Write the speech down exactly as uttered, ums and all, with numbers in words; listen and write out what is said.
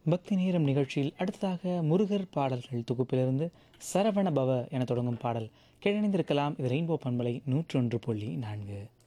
பக்தி நேரம் நிகழ்ச்சியில் அடுத்ததாக முருகர் பாடல்கள் தொகுப்பிலிருந்து சரவண பவ என தொடங்கும் பாடல் கேட்டணிந்திருக்கலாம். இது ரெயின்போ பண்பலை நூற்றொன்று புள்ளி நான்கு.